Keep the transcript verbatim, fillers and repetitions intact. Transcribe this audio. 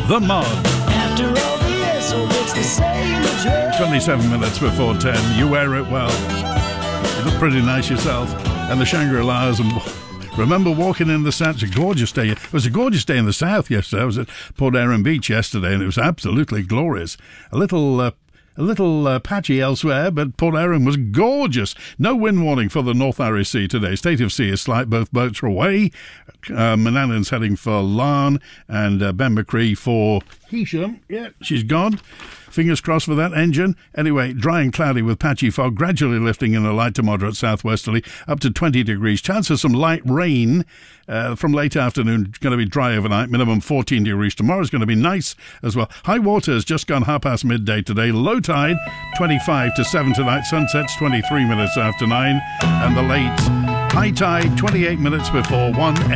The Mod. After all the years, so it's the same address. twenty-seven minutes before ten. You wear it well. You look pretty nice yourself. And the Shangri-Las. And remember walking in the south. It's a gorgeous day. It was a gorgeous day in the south yesterday. I was at Port Erin Beach yesterday, and it was absolutely glorious. A little... Uh, A little uh, patchy elsewhere, but Port Erin was gorgeous. No wind warning for the North Irish Sea today. State of sea is slight. Both boats are away. Uh, Manannan's heading for Larne and uh, Ben McCree for Heysham. Yeah, she's gone. Fingers crossed for that engine. Anyway, dry and cloudy with patchy fog, gradually lifting in a light to moderate southwesterly, up to twenty degrees. Chance of some light rain uh, from late afternoon. It's going to be dry overnight, minimum fourteen degrees. Tomorrow's going to be nice as well. High water has just gone half past midday today. Low tide, twenty-five to seven tonight. Sunset's twenty-three minutes after nine. And the late high tide, twenty-eight minutes before one.